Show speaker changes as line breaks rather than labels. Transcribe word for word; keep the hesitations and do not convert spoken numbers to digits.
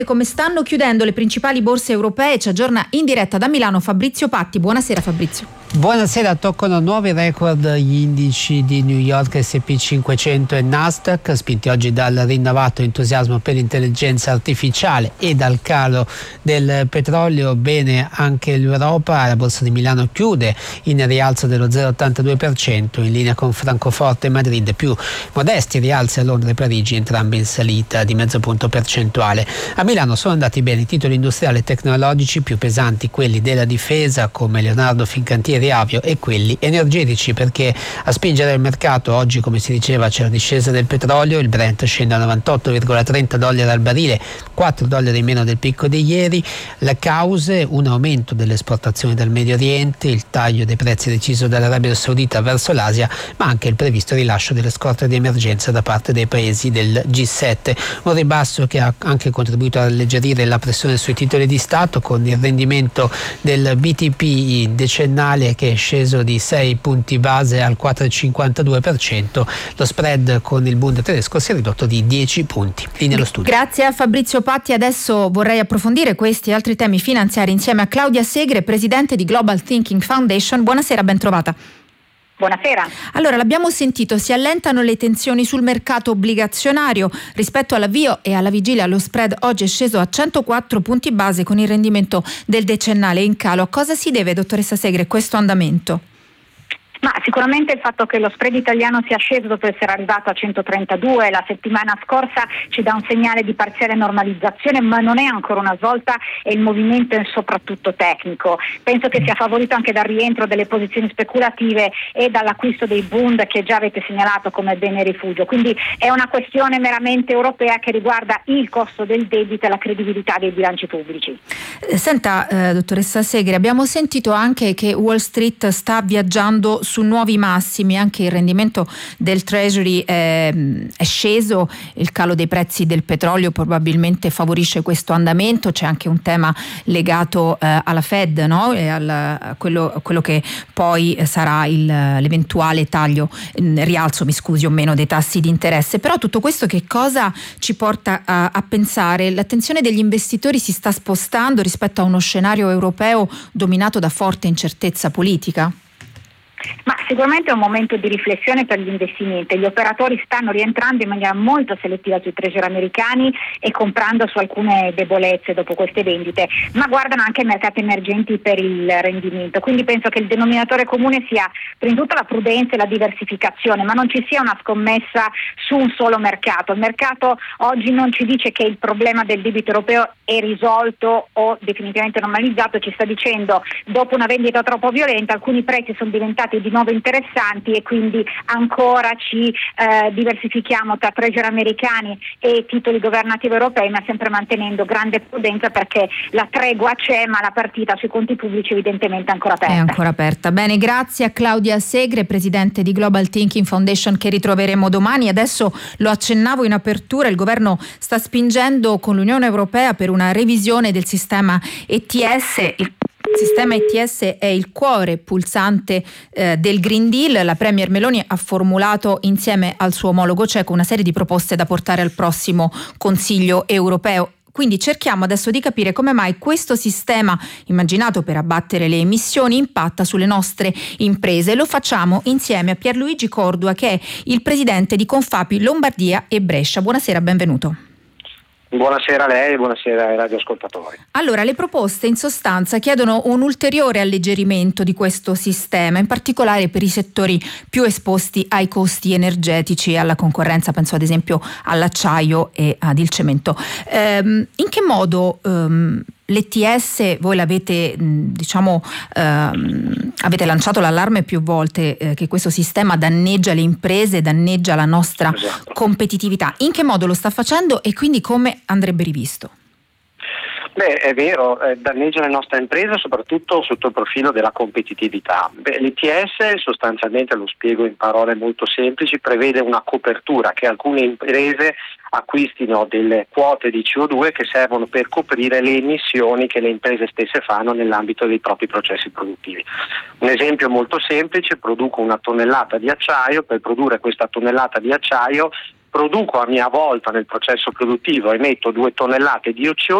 Come stanno chiudendo le principali borse europee, ci aggiorna in diretta da Milano Fabrizio Patti. Buonasera Fabrizio.
Buonasera, toccano nuovi record gli indici di New York, S and P cinquecento e Nasdaq, spinti oggi dal rinnovato entusiasmo per l'intelligenza artificiale e dal calo del petrolio. Bene anche l'Europa, la borsa di Milano chiude in rialzo dello zero virgola ottantadue per cento, in linea con Francoforte e Madrid, più modesti rialzi a Londra e Parigi, entrambi in salita di mezzo punto percentuale. A Milano sono andati bene i titoli industriali e tecnologici, più pesanti quelli della difesa come Leonardo, Fincantieri, Avio, e quelli energetici, perché a spingere il mercato oggi, come si diceva, c'è la discesa del petrolio. Il Brent scende a novantotto virgola trenta dollari al barile, quattro dollari in meno del picco di ieri. Le cause: un aumento delle esportazioni dal Medio Oriente, il taglio dei prezzi deciso dall'Arabia Saudita verso l'Asia, ma anche il previsto rilascio delle scorte di emergenza da parte dei paesi del G sette. Un ribasso che ha anche contribuito a alleggerire la pressione sui titoli di Stato, con il rendimento del B T P decennale che è sceso di sei punti base al quattro virgola cinquantadue per cento. Lo spread con il Bund tedesco si è ridotto di dieci punti. Lì nello studio.
Grazie a Fabrizio Patti. Adesso vorrei approfondire questi e altri temi finanziari insieme a Claudia Segre, presidente di Global Thinking Foundation. Buonasera, ben trovata.
Buonasera.
Allora, l'abbiamo sentito, si allentano le tensioni sul mercato obbligazionario. Rispetto all'avvio e alla vigilia, lo spread oggi è sceso a centoquattro punti base, con il rendimento del decennale in calo. A cosa si deve, dottoressa Segre, questo andamento?
Ma sicuramente il fatto che lo spread italiano sia sceso dopo essere arrivato a centotrentadue la settimana scorsa ci dà un segnale di parziale normalizzazione, ma non è ancora una svolta, e il movimento è soprattutto tecnico. Penso che sia favorito anche dal rientro delle posizioni speculative e dall'acquisto dei Bund, che già avete segnalato come bene rifugio. Quindi è una questione meramente europea che riguarda il costo del debito e la credibilità dei bilanci pubblici.
Senta, eh, dottoressa Segre, abbiamo sentito anche che Wall Street sta viaggiando su nuovi massimi, anche il rendimento del Treasury è, è sceso, il calo dei prezzi del petrolio probabilmente favorisce questo andamento. C'è anche un tema legato eh, alla Fed, no? E al, a quello, a quello che poi sarà il, l'eventuale taglio, eh, rialzo, mi scusi, o meno dei tassi di interesse. Però tutto questo che cosa ci porta a, a pensare? L'attenzione degli investitori si sta spostando rispetto a uno scenario europeo dominato da forte incertezza politica?
Ma sicuramente è un momento di riflessione per gli investimenti. Gli operatori stanno rientrando in maniera molto selettiva sui treasury americani e comprando su alcune debolezze dopo queste vendite, ma guardano anche i mercati emergenti per il rendimento. Quindi penso che il denominatore comune sia prima di tutto la prudenza e la diversificazione, ma non ci sia una scommessa su un solo mercato. Il mercato oggi non ci dice che il problema del debito europeo è risolto o definitivamente normalizzato, ci sta dicendo: dopo una vendita troppo violenta alcuni prezzi sono diventati di nuovo interessanti e quindi ancora ci eh, diversifichiamo tra treasury americani e titoli governativi europei, ma sempre mantenendo grande prudenza, perché la tregua c'è, ma la partita sui conti pubblici evidentemente è ancora aperta.
È ancora aperta. Bene, grazie a Claudia Segre, presidente di Global Thinking Foundation, che ritroveremo domani. Adesso lo accennavo in apertura, il governo sta spingendo con l'Unione Europea per una revisione del sistema E T S. Il Il sistema E T S è il cuore pulsante eh, del Green Deal. La Premier Meloni ha formulato insieme al suo omologo ceco una serie di proposte da portare al prossimo Consiglio europeo. Quindi cerchiamo adesso di capire come mai questo sistema, immaginato per abbattere le emissioni, impatta sulle nostre imprese. Lo facciamo insieme a Pierluigi Cordua, che è il presidente di Confapi Lombardia e Brescia. Buonasera, benvenuto.
Buonasera a lei e buonasera ai radioascoltatori.
Allora, le proposte in sostanza chiedono un ulteriore alleggerimento di questo sistema, in particolare per i settori più esposti ai costi energetici e alla concorrenza, penso ad esempio all'acciaio e ad il cemento. Ehm, in che modo ehm, l'E T S, voi l'avete, diciamo, ehm, avete lanciato l'allarme più volte eh, che questo sistema danneggia le imprese, danneggia la nostra
esatto.
competitività. In che modo lo sta facendo e quindi come andrebbe rivisto?
Beh, è vero, eh, danneggia le nostre imprese soprattutto sotto il profilo della competitività. Beh, l'E T S sostanzialmente, lo spiego in parole molto semplici, prevede una copertura che alcune imprese acquistino delle quote di C O due che servono per coprire le emissioni che le imprese stesse fanno nell'ambito dei propri processi produttivi. Un esempio molto semplice: produco una tonnellata di acciaio, per produrre questa tonnellata di acciaio produco a mia volta nel processo produttivo, emetto due tonnellate di C O